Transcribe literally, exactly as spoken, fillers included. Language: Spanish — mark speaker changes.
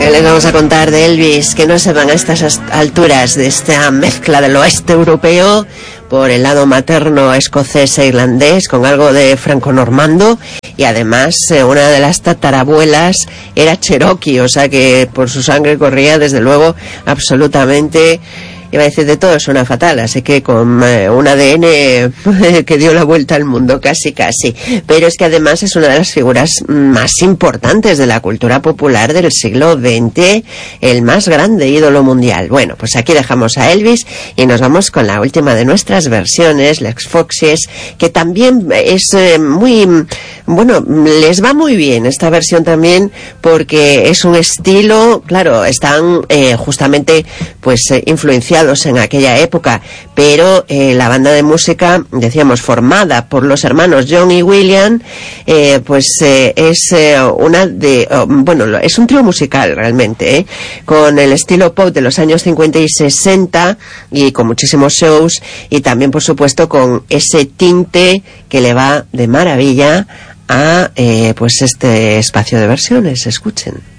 Speaker 1: ¿Qué les vamos a contar de Elvis? Que no se van a estas alturas de esta mezcla del oeste europeo por el lado materno escocés e irlandés con algo de franco-normando, y además eh, una de las tatarabuelas era cherokee, o sea que por su sangre corría desde luego absolutamente, iba a decir de todo, suena fatal, así que con eh, un A D N que dio la vuelta al mundo, casi casi. Pero es que además es una de las figuras más importantes de la cultura popular del siglo veinte, el más grande ídolo mundial. Bueno, pues aquí dejamos a Elvis y nos vamos con la última de nuestras versiones, Lex Foxes, que también es eh, muy, bueno, les va muy bien esta versión también, porque es un estilo, claro, están eh, justamente pues eh, influenciados en aquella época, pero eh, la banda de música, decíamos, formada por los hermanos John y William, eh, pues eh, es eh, una de, oh, bueno, es un trío musical realmente, eh, con el estilo pop de los años cincuenta y sesenta y con muchísimos shows, y también por supuesto con ese tinte que le va de maravilla a eh, pues este espacio de versiones. Escuchen.